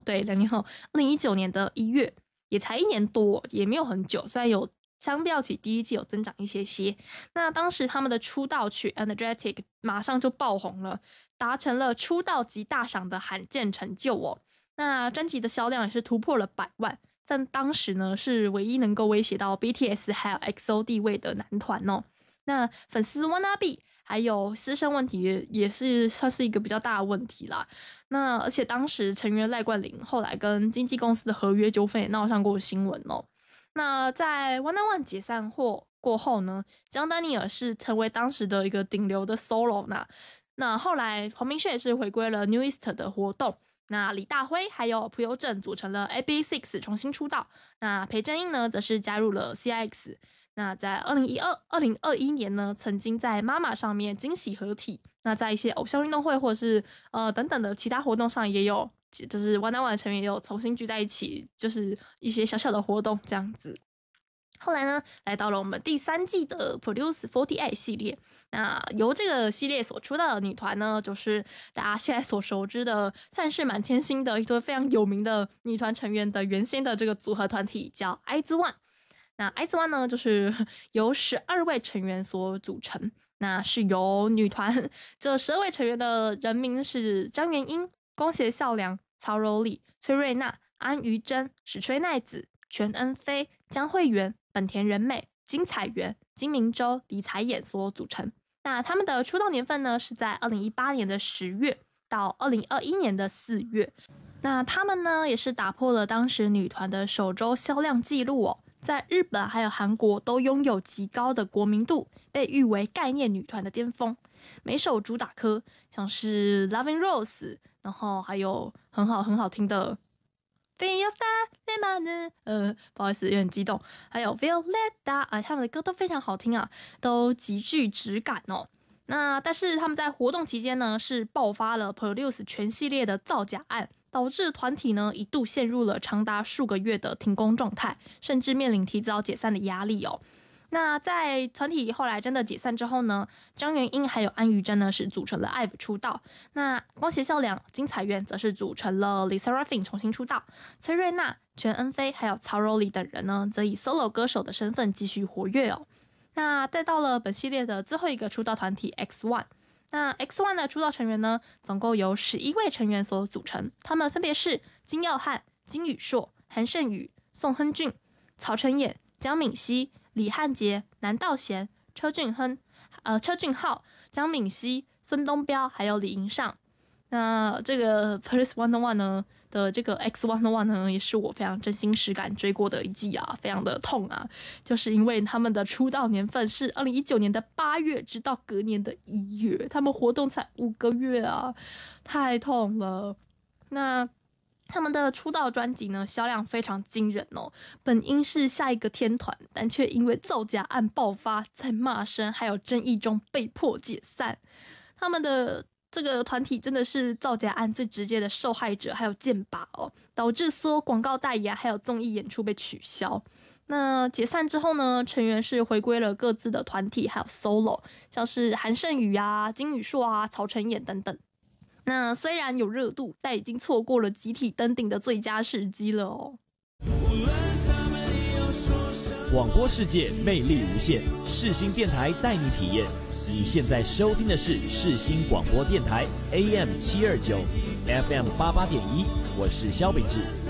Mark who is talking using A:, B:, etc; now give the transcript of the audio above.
A: 对，2年后，2019年的1月，也才1年多，也没有很久，虽然有相较起第一季有增长一些。那当时他们的出道曲《Energetic》马上就爆红了，达成了出道即大赏的罕见成就哦。那专辑的销量也是突破了100万，在当时呢是唯一能够威胁到 BTS 还有 EXO 地位的男团哦。那粉丝 wannabe 还有私生问题也是算是一个比较大的问题啦。那而且当时成员赖冠霖后来跟经纪公司的合约纠纷也闹上过新闻哦。那在 ONE+ONE 解散过后呢，江丹尼尔是成为当时的一个顶流的 solo 那后来黄明轩也是回归了 New East 的活动。那李大辉还有朴有镇组成了 AB6 重新出道，那裴正英呢则是加入了 CIX。那在2021年呢，曾经在妈妈上面惊喜合体。那在一些偶像运动会或者是等等的其他活动上也有，就是 ONE+ONE 的成员也有重新聚在一起，就是一些小小的活动这样子。后来呢，来到了我们第3季的 Produce 48系列。那由这个系列所出道的女团呢，就是大家现在所熟知的算是满天星的一对非常有名的女团成员的原先的这个组合团体叫 IZ*ONE。那 IZ*ONE 呢，就是由12位成员所组成。那是由女团这12位成员的人名是张元英、宫胁孝良、曹柔里、崔瑞娜、安于真、史吹奈子、全恩菲、江惠媛、本田仁美、金彩媛、金明洲、李彩演所组成。那他们的出道年份呢，是在2018年的10月到2021年的4月。那他们呢，也是打破了当时女团的首周销量纪录哦。在日本还有韩国都拥有极高的国民度，被誉为概念女团的巅峰。每首主打歌像是 Loving Rose， 然后还有很好听的 Fiesta 不好意思有点激动，还有 Violetta 他们的歌都非常好听啊，都极具质感哦。那但是他们在活动期间呢，是爆发了 Produce 全系列的造假案，导致团体呢一度陷入了长达数个月的停工状态，甚至面临提早解散的压力哦。那在团体后来真的解散之后呢，张元英还有安于真呢是组成了 IVE 出道，那宫胁孝良、金彩媛则是组成了 LE SSERAFIM 重新出道，崔瑞娜、全恩菲还有曹柔里等人呢则以 solo 歌手的身份继续活跃哦。那再到了本系列的最后一个出道团体 X1。那 X1 的出道成员呢，总共由11位成员所组成，他们分别是金耀汉、金宇硕、韩胜宇、宋亨俊、曹承衍、江敏熙、李汉杰、南道贤、车俊浩、江敏熙、孙东彪还有李银尚。那这个 Produce 101呢的这个 X101 呢，也是我非常真心实感追过的一季啊，非常的痛啊，就是因为他们的出道年份是2019年的8月，直到隔年的1月，他们活动才5个月啊，太痛了。那他们的出道专辑呢，销量非常惊人哦。本应是下一个天团，但却因为造假案爆发，在骂声还有争议中被迫解散。他们的这个团体真的是造假案最直接的受害者，还有箭靶哦，导致所有广告代言还有综艺演出被取消。那解散之后呢，成员是回归了各自的团体，还有 solo， 像是韩胜宇啊、金宇硕啊、曹承衍等等。那虽然有热度，但已经错过了集体登顶的最佳时机了哦。
B: 广播世界魅力无限，世新电台带你体验。你现在收听的是世新广播电台 AM729 FM88.1，我是萧秉治。